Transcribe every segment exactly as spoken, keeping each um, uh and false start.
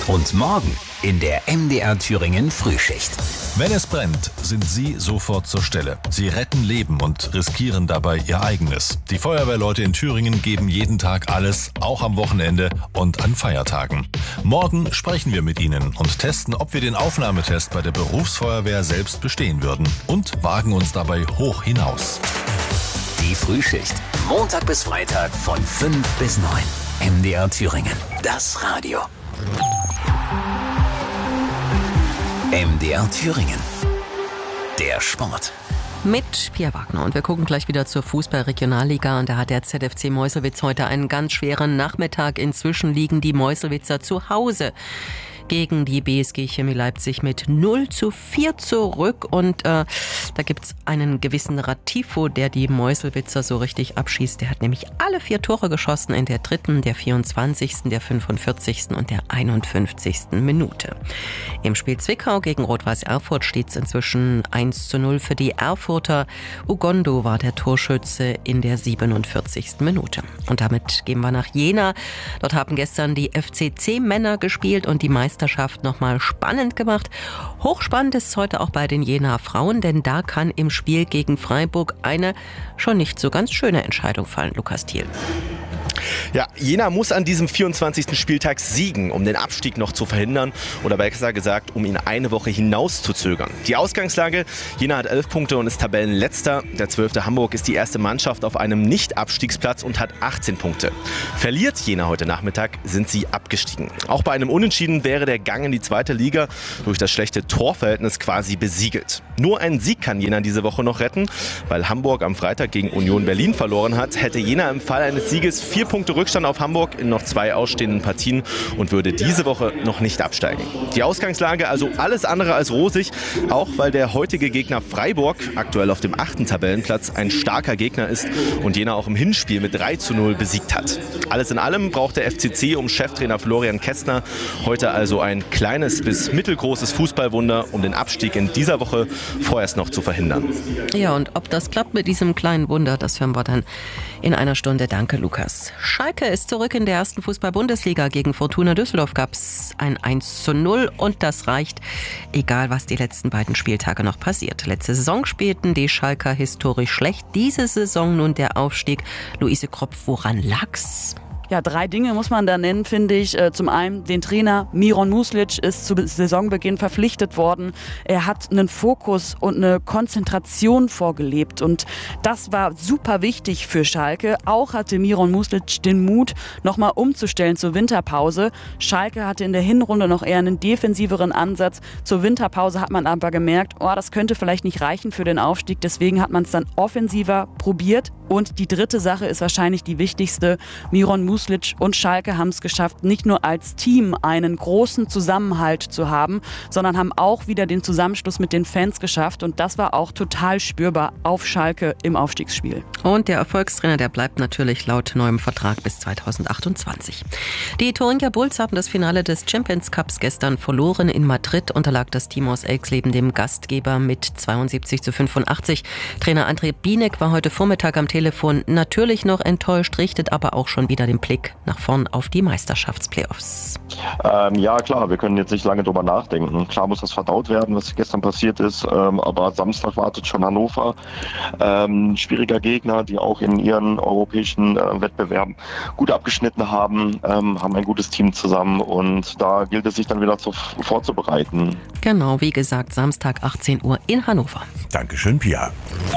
Und morgen in der M D R Thüringen Frühschicht. Wenn es brennt, sind Sie sofort zur Stelle. Sie retten Leben und riskieren dabei Ihr eigenes. Die Feuerwehrleute in Thüringen geben jeden Tag alles, auch am Wochenende und an Feiertagen. Morgen sprechen wir mit Ihnen und testen, ob wir den Aufnahmetest bei der Berufsfeuerwehr selbst bestehen würden und wagen uns dabei hoch hinaus. Die Frühschicht. Montag bis Freitag von fünf bis neun. M D R Thüringen. Das Radio. M D R Thüringen. Der Sport. Mit Pia Wagner. Und wir gucken gleich wieder zur Fußball-Regionalliga. Und da hat der Z F C Meuselwitz heute einen ganz schweren Nachmittag. Inzwischen liegen die Meuselwitzer zu Hause gegen die B S G Chemie Leipzig mit null zu vier zurück. Und äh, da gibt's einen gewissen Ratifo, der die Meuselwitzer so richtig abschießt. Der hat nämlich alle vier Tore geschossen in der dritten, der vierundzwanzigsten, der fünfundvierzigsten und der einundfünfzigsten Minute. Im Spiel Zwickau gegen Rot-Weiß Erfurt steht's inzwischen eins zu null für die Erfurter. Ugondo war der Torschütze in der siebenundvierzigsten Minute. Und damit gehen wir nach Jena. Dort haben gestern die F C C-Männer gespielt und die Meisterschaft nochmal spannend gemacht. Hochspannend ist es heute auch bei den Jenaer Frauen, denn da kann im Spiel gegen Freiburg eine schon nicht so ganz schöne Entscheidung fallen. Lukas Thiel. Ja, Jena muss an diesem vierundzwanzigsten Spieltag siegen, um den Abstieg noch zu verhindern oder besser gesagt, um ihn eine Woche hinaus zu zögern. Die Ausgangslage, Jena hat elf Punkte und ist Tabellenletzter. Der zwölfte Hamburg ist die erste Mannschaft auf einem Nicht-Abstiegsplatz und hat achtzehn Punkte. Verliert Jena heute Nachmittag, sind sie abgestiegen. Auch bei einem Unentschieden wäre der Gang in die zweite Liga durch das schlechte Torverhältnis quasi besiegelt. Nur ein Sieg kann Jena diese Woche noch retten, weil Hamburg am Freitag gegen Union Berlin verloren hat, hätte Jena im Fall eines Sieges vier Punkte Rückstand auf Hamburg in noch zwei ausstehenden Partien und würde diese Woche noch nicht absteigen. Die Ausgangslage also alles andere als rosig, auch weil der heutige Gegner Freiburg aktuell auf dem achten Tabellenplatz ein starker Gegner ist und Jena auch im Hinspiel mit drei zu null besiegt hat. Alles in allem braucht der F C C um Cheftrainer Florian Kästner heute also ein kleines bis mittelgroßes Fußballwunder, um den Abstieg in dieser Woche vorerst noch zu verhindern. Ja, und ob das klappt mit diesem kleinen Wunder, das hören wir dann in einer Stunde. Danke, Lukas. Schalke ist zurück in der ersten Fußball-Bundesliga. Gegen Fortuna Düsseldorf gab es ein eins zu null und das reicht, egal was die letzten beiden Spieltage noch passiert. Letzte Saison spielten die Schalker historisch schlecht. Diese Saison nun der Aufstieg. Luise Kropf, woran lag's? Ja, drei Dinge muss man da nennen, finde ich. Zum einen den Trainer Miron Muslic ist zu Saisonbeginn verpflichtet worden. Er hat einen Fokus und eine Konzentration vorgelebt und das war super wichtig für Schalke. Auch hatte Miron Muslic den Mut, nochmal umzustellen zur Winterpause. Schalke hatte in der Hinrunde noch eher einen defensiveren Ansatz. Zur Winterpause hat man aber gemerkt, oh, das könnte vielleicht nicht reichen für den Aufstieg. Deswegen hat man es dann offensiver probiert. Und die dritte Sache ist wahrscheinlich die wichtigste. Miron Muslic und Schalke haben es geschafft, nicht nur als Team einen großen Zusammenhalt zu haben, sondern haben auch wieder den Zusammenschluss mit den Fans geschafft. Und das war auch total spürbar auf Schalke im Aufstiegsspiel. Und der Erfolgstrainer, der bleibt natürlich laut neuem Vertrag bis zweitausendachtundzwanzig. Die Thuringia Bulls haben das Finale des Champions Cups gestern verloren. In Madrid unterlag das Team aus Elxleben dem Gastgeber mit zweiundsiebzig zu fünfundachtzig. Trainer André Bienek war heute Vormittag am Telefon natürlich noch enttäuscht, richtet aber auch schon wieder den Blick nach vorn auf die Meisterschaftsplayoffs. Ähm, ja klar, wir können jetzt nicht lange drüber nachdenken. Klar muss das verdaut werden, was gestern passiert ist, ähm, aber Samstag wartet schon Hannover. Ähm, schwieriger Gegner, die auch in ihren europäischen äh, Wettbewerben gut abgeschnitten haben, ähm, haben ein gutes Team zusammen und da gilt es sich dann wieder zu, vorzubereiten. Genau, wie gesagt, Samstag achtzehn Uhr in Hannover. Dankeschön, Pia.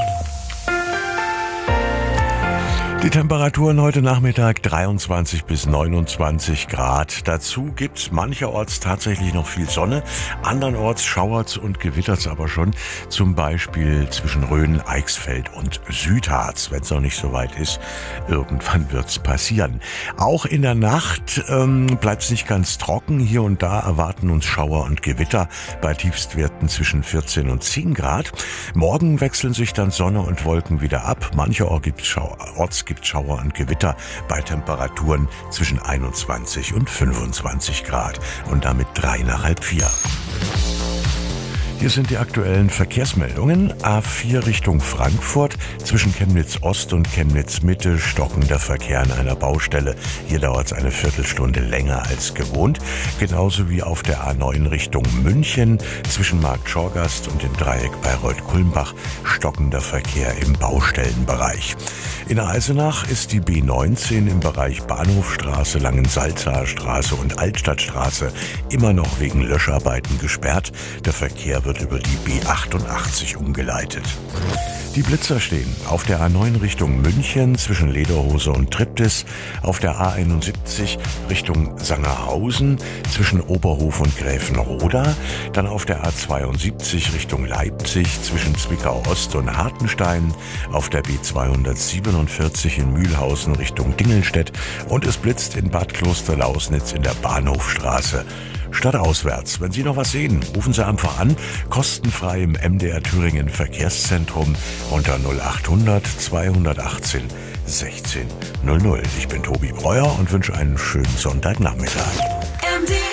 Die Temperaturen heute Nachmittag dreiundzwanzig bis neunundzwanzig Grad. Dazu gibt's mancherorts tatsächlich noch viel Sonne. Andernorts schauert's und gewittert's aber schon. Zum Beispiel zwischen Rhön, Eichsfeld und Südharz. Wenn's noch nicht so weit ist, irgendwann wird's passieren. Auch in der Nacht ähm, bleibt's nicht ganz trocken. Hier und da erwarten uns Schauer und Gewitter bei Tiefstwerten zwischen vierzehn und zehn Grad. Morgen wechseln sich dann Sonne und Wolken wieder ab. Mancherorts gibt's Schauer. gibt Schauer und Gewitter bei Temperaturen zwischen einundzwanzig und fünfundzwanzig Grad und damit drei nach halb vier. Hier sind die aktuellen Verkehrsmeldungen. A vier Richtung Frankfurt. Zwischen Chemnitz Ost und Chemnitz Mitte stockender Verkehr an einer Baustelle. Hier dauert es eine Viertelstunde länger als gewohnt. Genauso wie auf der A neun Richtung München. Zwischen Markt Schorgast und dem Dreieck Bayreuth-Kulmbach stockender Verkehr im Baustellenbereich. In Eisenach ist die B neunzehn im Bereich Bahnhofstraße, Langensalzaer Straße und Altstadtstraße immer noch wegen Löscharbeiten gesperrt. Der Verkehr wird über die B achtundachtzig umgeleitet. Die Blitzer stehen auf der A neun Richtung München zwischen Lederhose und Triptis, auf der A einundsiebzig Richtung Sangerhausen zwischen Oberhof und Gräfenroda, dann auf der A zweiundsiebzig Richtung Leipzig zwischen Zwickau Ost und Hartenstein, auf der B zweihundertsiebenundvierzig in Mühlhausen Richtung Dingelstedt und es blitzt in Bad Klosterlausnitz in der Bahnhofstraße. Stadtauswärts. Wenn Sie noch was sehen, rufen Sie einfach an. Kostenfrei im M D R Thüringen Verkehrszentrum unter null achthundert zweihundertachtzehn sechzehn null null. Ich bin Tobi Breuer und wünsche einen schönen Sonntagnachmittag. M D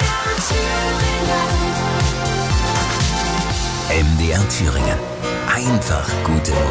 R Thüringen. M D R Thüringen. Einfach gute Musik.